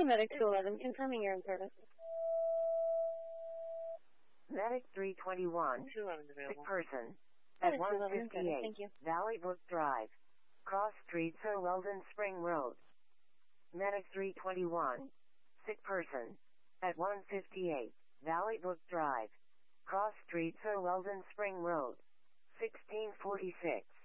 Medic 211, confirming you're in service. Medic 321, 211 sick available. person, at Medic 211 in service, 158, thank you. Valley Brook Drive, Cross Street, Sir Weldon Spring Road. Medic 321, sick person, at 158, Valley Brook Drive, Cross Street, Sir Weldon Spring Road, 1646.